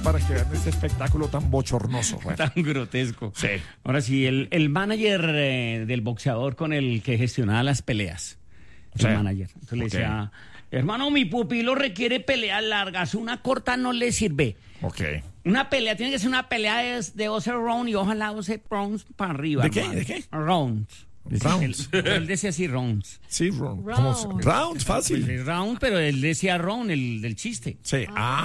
para que vean este espectáculo tan bochornoso. Bueno. Tan grotesco. Sí. Ahora sí, el manager del boxeador con el que gestionaba las peleas. El Sí. manager. Entonces le decía, hermano, mi pupilo requiere peleas largas, una corta no le sirve. Ok. Una pelea, tiene que ser una pelea de 12 rounds y ojalá 12 rounds para arriba. ¿De qué? hermano. ¿De qué? Rounds. Rounds. Él decía así, rounds. Sí, rounds, fácil. Pues es round, pero él decía round, el del chiste. Sí.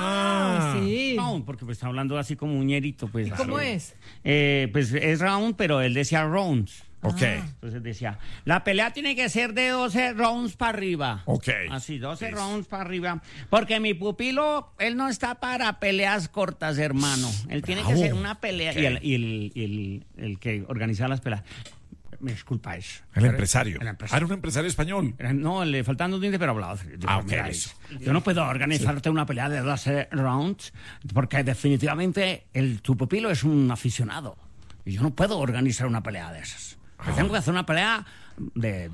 Sí. Round, porque pues está hablando así como un ñerito. Pues, ¿Cómo es? Pues es round, pero él decía rounds. Ok. Entonces decía, la pelea tiene que ser de 12 rounds para arriba. Ok. Así, 12 rounds para arriba. Porque mi pupilo, él no está para peleas cortas, hermano. Él tiene que Bravo. ser una pelea. Y el que organiza las peleas. Me disculpa eso. El empresario. El empresario. Era un empresario español. No, le faltan 2 dientes, pero hablaba. Ok, Mira, eso. yo no puedo organizarte una pelea de 12 rounds porque definitivamente tu pupilo es un aficionado. Y yo no puedo organizar una pelea de esas. Yo tengo que hacer una pelea de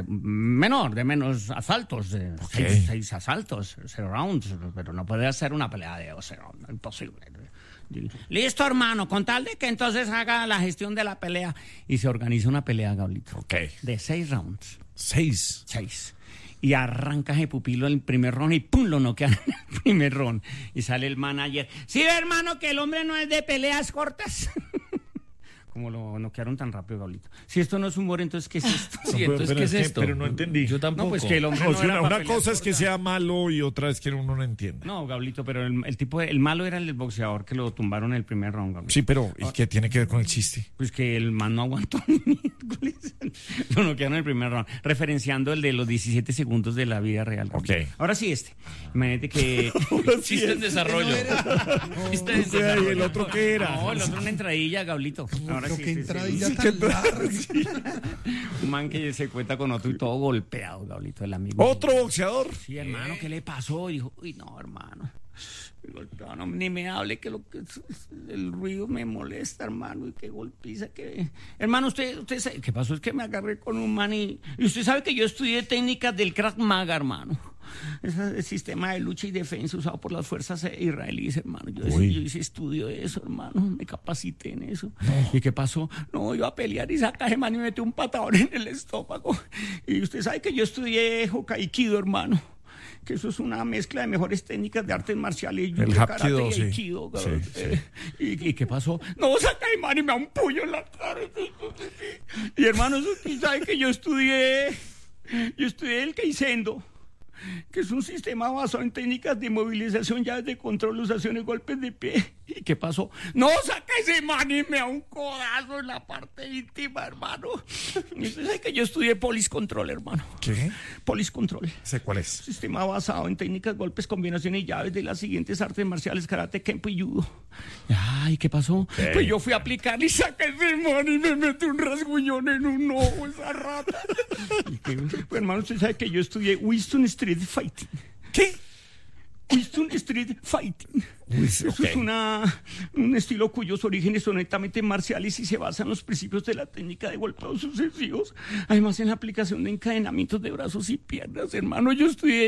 menos asaltos, de 6 asaltos, 0 rounds, pero no puede hacer una pelea de 12 rounds, imposible. Listo, hermano, con tal de que entonces haga la gestión de la pelea. Y se organiza una pelea, Gablito. Ok. De 6 rounds. 6. 6. Y arranca ese pupilo en el primer round y ¡pum! Lo noquean en el primer round. Y sale el manager. Sí, hermano, que el hombre no es de peleas cortas. Como lo noquearon tan rápido, Gablito. Si esto no es humor, entonces, ¿qué es esto? Sí, entonces, ¿qué es esto? Pero no entendí. Yo tampoco. No, pues que el hombre O no sea, era una para cosa peleas es que cortas. sea malo y otra es que uno no entiende. No, Gablito, pero el malo era el del boxeador que lo tumbaron en el primer round, Gablito. Sí, pero ¿y qué tiene que ver con el chiste? Pues que el man no aguantó ni miércoles. Lo noquearon en el primer round, referenciando el de los 17 segundos de la vida real. Ok. Ahora sí Imagínate que... Chiste en desarrollo. Chiste en O sea, ¿y desarrollo. el otro qué era? No, el otro una entradilla, Gablito. Ahora Pero sí, qué sí, entradilla sí. tan larga. Un man que se cuenta con otro y todo golpeado, Gablito, el amigo. ¿Otro boxeador? Sí, hermano, ¿qué le pasó? Y dijo, uy, no, hermano. Me golpeó, no, ni me hable que el ruido me molesta, hermano, y qué golpiza que... Hermano, usted sabe, ¿qué pasó? Es que me agarré con un man y usted sabe que yo estudié técnicas del Krav Maga, hermano. Ese es el sistema de lucha y defensa usado por las fuerzas israelíes, hermano. Yo hice estudio de eso, hermano. Me capacité en eso. ¿Y qué pasó? No, iba a pelear y saca ese man y me metió un patadón en el estómago. Y usted sabe que yo estudié Hokaikido, hermano. Que eso es una mezcla de mejores técnicas de artes marciales. El karate Hapkido, y sí. Aikido, cabrón. Sí. ¿Y qué pasó? No, saca ese man y me da un puño en la cara. Y hermano, usted sabe que yo estudié el Keisendo, que es un sistema basado en técnicas de movilización, llaves de control, usaciones, golpes de pie. ¿Y qué pasó? No, saca ese man y me da un codazo en la parte íntima, hermano. Y usted sabe que yo estudié Police Control, hermano. ¿Qué? Police Control. ¿Sé cuál es? Sistema basado en técnicas, golpes, combinaciones y llaves de las siguientes artes marciales: karate, kempo y judo. Ay, ¿qué pasó? Pues yo fui a aplicar y saqué ese man y me metí un rasguñón en un ojo, esa rata. Pues, hermano, usted sabe que yo estudié Winston Street Fighting. ¿Qué? Winston Street Fighting. Eso es un estilo cuyos orígenes son netamente marciales y se basa en los principios de la técnica de golpeos sucesivos. Además, en la aplicación de encadenamientos de brazos y piernas, hermano. Yo estudié